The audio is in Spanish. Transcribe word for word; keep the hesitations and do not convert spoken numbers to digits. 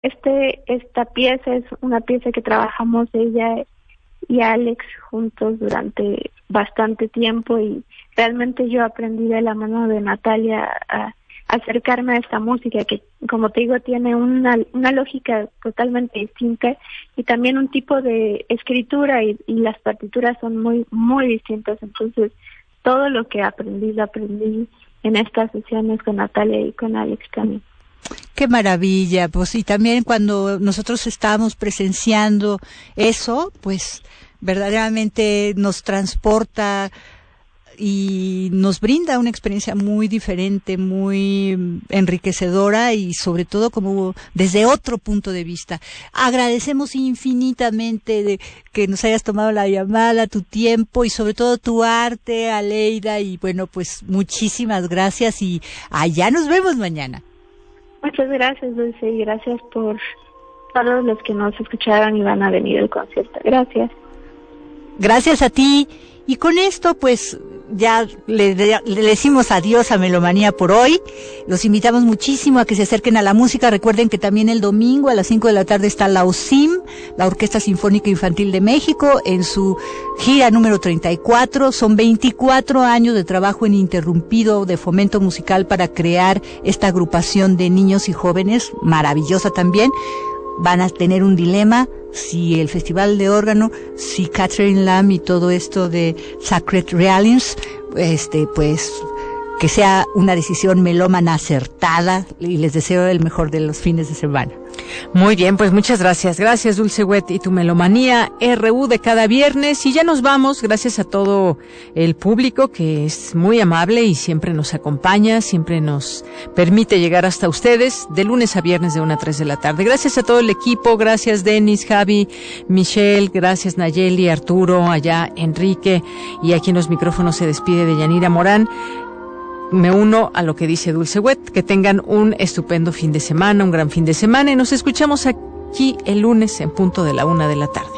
este esta pieza es una pieza que trabajamos ella y Alex juntos durante bastante tiempo, y realmente yo aprendí de la mano de Natalia a acercarme a esta música que, como te digo, tiene una, una lógica totalmente distinta y también un tipo de escritura, y, y las partituras son muy, muy distintas. Entonces, todo lo que aprendí, lo aprendí en estas sesiones con Natalia y con Alex también. Qué maravilla, pues, y también cuando nosotros estábamos presenciando eso, pues, verdaderamente nos transporta y nos brinda una experiencia muy diferente, muy enriquecedora y sobre todo como desde otro punto de vista. Agradecemos infinitamente de que nos hayas tomado la llamada, tu tiempo y sobre todo tu arte, Aleida, y bueno, pues muchísimas gracias y allá nos vemos mañana. Muchas gracias, Dulce, y gracias por todos los que nos escucharon y van a venir al concierto. Gracias. Gracias a ti. Y con esto, pues, ya le, le decimos adiós a Melomanía por hoy. Los invitamos muchísimo a que se acerquen a la música. Recuerden que también el domingo a las cinco de la tarde está la O S I M, la Orquesta Sinfónica Infantil de México, en su gira número treinta y cuatro. Son veinticuatro años de trabajo ininterrumpido de fomento musical para crear esta agrupación de niños y jóvenes, maravillosa también. Van a tener un dilema, si el Festival de Órgano, si Catherine Lamb y todo esto de Sacred Realms, este, pues, que sea una decisión melómana acertada, y les deseo el mejor de los fines de semana. Muy bien, pues muchas gracias. Gracias, Dulce Wet, y tu Melomanía R U de cada viernes. Y ya nos vamos, gracias a todo el público que es muy amable y siempre nos acompaña, siempre nos permite llegar hasta ustedes de lunes a viernes de una a tres de la tarde. Gracias a todo el equipo, gracias Denis, Javi, Michelle, gracias Nayeli, Arturo, allá Enrique, y aquí en los micrófonos se despide de Yanira Morán. Me uno a lo que dice Dulce Wet, que tengan un estupendo fin de semana, un gran fin de semana, y nos escuchamos aquí el lunes en punto de la una de la tarde.